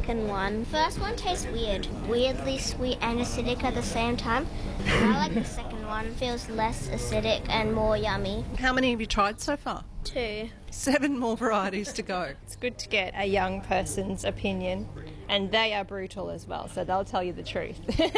second one. First one tastes weird. Weirdly sweet and acidic at the same time. I like the second one. Feels less acidic and more yummy. How many have you tried so far? 2. 7 more varieties to go. It's good to get a young person's opinion, and they are brutal as well, so they'll tell you the truth.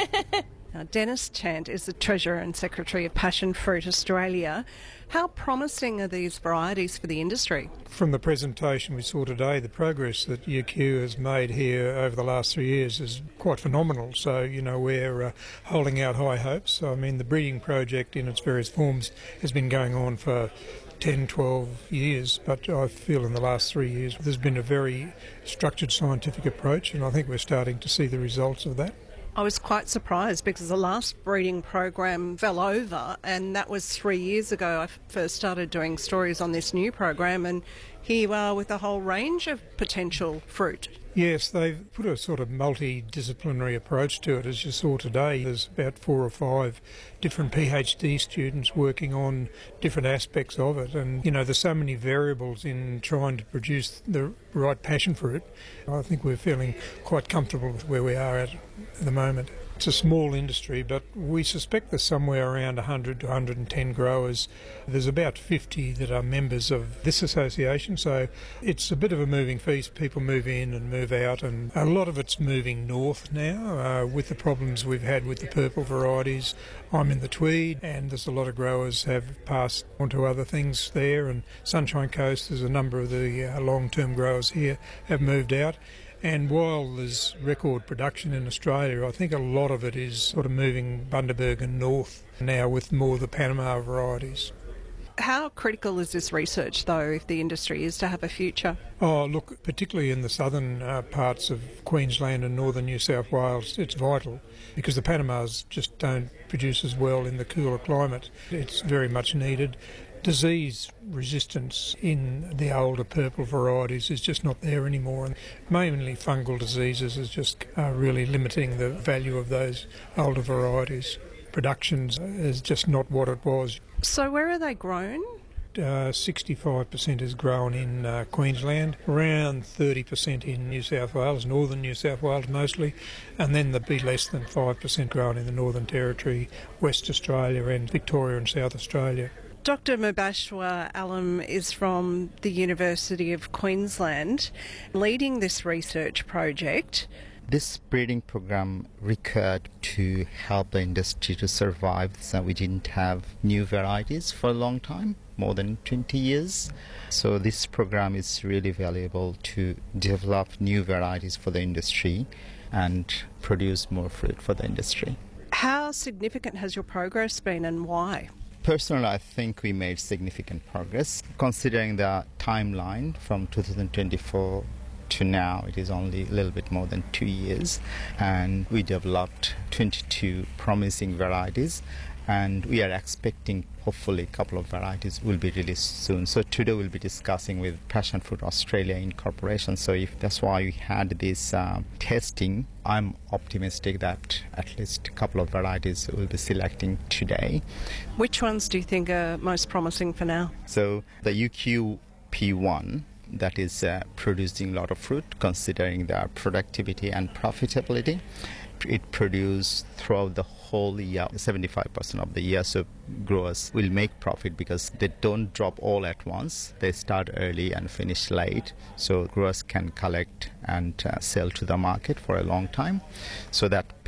Now, Dennis Chant is the Treasurer and Secretary of Passion Fruit Australia. How promising are these varieties for the industry? From the presentation we saw today, the progress that UQ has made here over the last 3 years is quite phenomenal. So, we're holding out high hopes. I mean, the breeding project in its various forms has been going on for 10, 12 years, but I feel in the last 3 years there's been a very structured scientific approach, and I think we're starting to see the results of that. I was quite surprised because the last breeding program fell over, and that was 3 years ago. I first started doing stories on this new program, and here you are with a whole range of potential fruit. Yes, they've put a sort of multidisciplinary approach to it, as you saw today. There's about 4 or 5 different PhD students working on different aspects of it. And, there's so many variables in trying to produce the right passion fruit. I think we're feeling quite comfortable with where we are at the moment. It's a small industry, but we suspect there's somewhere around 100 to 110 growers. There's about 50 that are members of this association, so it's a bit of a moving feast. People move in and move out, and a lot of it's moving north now with the problems we've had with the purple varieties. I'm in the Tweed, and there's a lot of growers have passed on to other things there, and Sunshine Coast, there's a number of the long-term growers here have moved out. And while there's record production in Australia, I think a lot of it is sort of moving Bundaberg and north now with more of the Panama varieties. How critical is this research, though, if the industry is to have a future? Oh, look, particularly in the southern parts of Queensland and northern New South Wales, it's vital because the Panamas just don't produce as well in the cooler climate. It's very much needed. Disease resistance in the older purple varieties is just not there anymore, and mainly fungal diseases is just really limiting the value of those older varieties. Production is just not what it was. So where are they grown? 65% is grown in Queensland, around 30% in New South Wales, northern New South Wales mostly, and then there'd be less than 5% grown in the Northern Territory, West Australia and Victoria and South Australia. Dr Mubashwa Alam is from the University of Queensland, leading this research project. This breeding program required to help the industry to survive, so we didn't have new varieties for a long time, more than 20 years. So this program is really valuable to develop new varieties for the industry and produce more fruit for the industry. How significant has your progress been and why? Personally, I think we made significant progress. Considering the timeline from 2024 to now, it is only a little bit more than 2 years, and we developed 22 promising varieties, and we are expecting hopefully a couple of varieties will be released soon. So today we'll be discussing with Passion Fruit Australia Incorporation. So if that's why we had this testing, I'm optimistic that at least a couple of varieties we'll be selecting today. Which ones do you think are most promising for now? So the UQP1, that is producing a lot of fruit considering their productivity and profitability. It produces throughout the whole year, 75% of the year, so growers will make profit because they don't drop all at once. They start early and finish late, so growers can collect and sell to the market for a long time. So that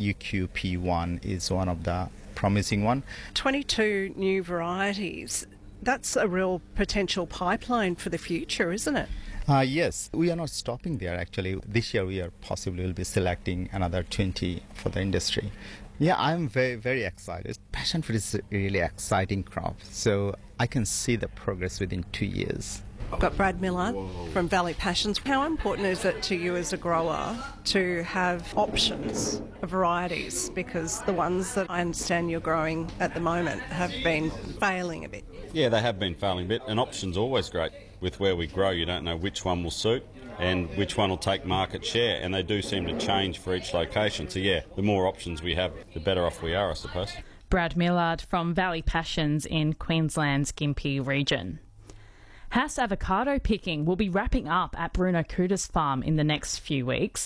UQP1 is one of the promising one. 22 new varieties. That's a real potential pipeline for the future, isn't it? Yes, we are not stopping there actually. This year we are possibly will be selecting another 20 for the industry. Yeah, I'm very, very excited. Passion fruit is a really exciting crop, so I can see the progress within 2 years. I've got Brad Millard from Valley Passions. How important is it to you as a grower to have options of varieties? Because the ones that I understand you're growing at the moment have been failing a bit. Yeah, they have been failing a bit. An option's always great. With where we grow, you don't know which one will suit and which one will take market share, and they do seem to change for each location. So yeah, the more options we have, the better off we are, I suppose. Brad Millard from Valley Passions in Queensland's Gympie region. House avocado picking will be wrapping up at Bruno Kuda's farm in the next few weeks.